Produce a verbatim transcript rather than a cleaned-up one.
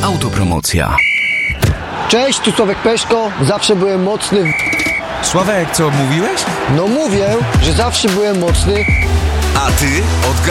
Autopromocja. Cześć, tu Sławek Peszko. Zawsze byłem mocny. w- Sławek, co mówiłeś? No mówię, że zawsze byłem mocny. A ty od